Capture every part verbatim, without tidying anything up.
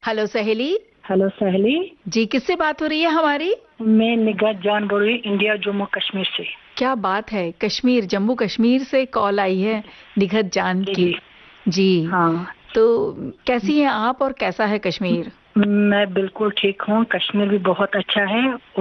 Hello सहेली। Hello सहेली जी, किससे बात हो रही है हमारी? मैं निगात जान बोल रही हूँ, इंडिया जम्मू कश्मीर से। क्या बात है, कश्मीर, जम्मू कश्मीर से कॉल आई है निगात जान जी की। जी जी, हाँ। तो कैसी हैं आप और कैसा है कश्मीर? मैं बिल्कुल ठीक हूँ। कश्मीर भी बहुत अच्छा है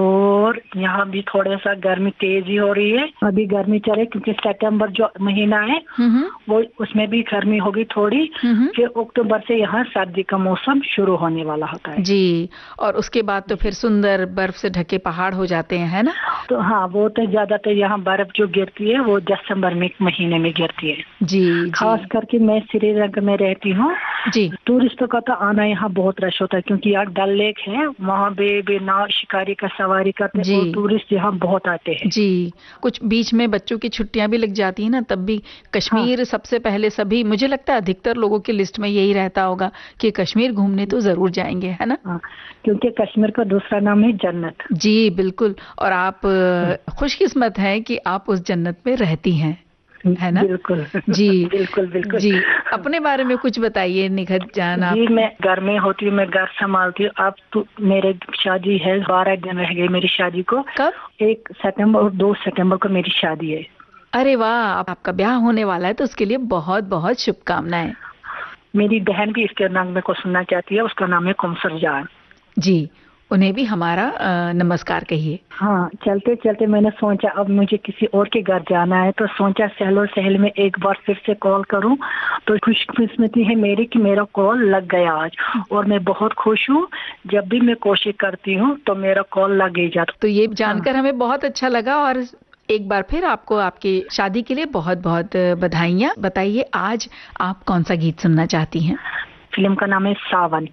और यहाँ भी थोड़ा सा गर्मी तेज ही हो रही है। अभी गर्मी चले क्योंकि सितंबर जो महीना है हम्म वो उसमें भी गर्मी होगी थोड़ी। हम्म फिर अक्टूबर से यहाँ सर्दी का मौसम शुरू होने वाला होता है। जी, और उसके बाद तो फिर सुंदर बर्फ से ढके पहाड़ हो जाते हैं, है ना? तो हाँ, वो तो ज्यादातर यहाँ बर्फ जो गिरती है वो दिसंबर में महीने में गिरती है। जी जी खास करके मैं श्रीनगर में रहती हूँ। जी। टूरिस्टों का तो आना यहाँ बहुत रश होता है क्योंकि यहाँ डल लेक है, वहाँ पे भी नाव शिकारी का सवारी करते हैं और टूरिस्ट यहाँ बहुत आते हैं। जी, कुछ बीच में बच्चों की छुट्टियां भी लग जाती है ना, तब भी कश्मीर हाँ। सबसे पहले सभी, मुझे लगता है अधिकतर लोगों की लिस्ट में यही रहता होगा कि कश्मीर घूमने तो जरूर जाएंगे, है ना? हाँ, क्योंकि कश्मीर का दूसरा नाम है जन्नत। जी बिल्कुल, और आप खुशकिस्मत हैं कि आप उस जन्नत में रहती हैं, है ना? बिल्कुल जी बिल्कुल बिल्कुल। जी, अपने बारे में कुछ बताइए निगात जान। आप? जी, मैं घर में होती हूँ, मैं घर संभालती हूँ। अब तो मेरे शादी है, बारह दिन रह गए मेरी शादी को। कब? एक सितंबर और दो सितंबर को मेरी शादी है। अरे वाह, आपका ब्याह होने वाला है तो उसके लिए बहुत बहुत शुभकामनाएं। मेरी बहन भी इसके नाम में को सुनना चाहती है, उसका नाम है कौसर जान। जी, उन्हें भी हमारा नमस्कार कहिए। हाँ, चलते चलते मैंने सोचा अब मुझे किसी और के घर जाना है तो सोचा सहलो सहल में एक बार फिर से कॉल करूं। तो खुशकिस्मती है मेरी कि मेरा कॉल लग गया आज और मैं बहुत खुश हूँ। जब भी मैं कोशिश करती हूँ तो मेरा कॉल लग ही जाता। तो ये जानकर हाँ। हमें बहुत अच्छा लगा और एक बार फिर आपको आपकी शादी के लिए बहुत बहुत बधाइयाँ। बताइए आज आप कौन सा गीत सुनना चाहती हैं? फिल्म का नाम है सावन।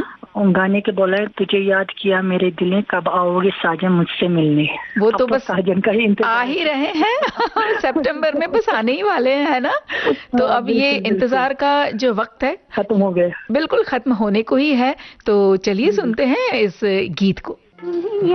गाने के बोला है, तुझे याद किया मेरे दिल ने, कब आओगे साजन मुझसे मिलने। वो तो बस साजन का ही इंतजार आ ही रहे हैं सितंबर में बस आने ही वाले हैं, है ना? तो अब बिल्कुल, ये इंतजार का जो वक्त है खत्म हो गया, बिल्कुल खत्म होने को ही है। तो चलिए सुनते हैं इस गीत को।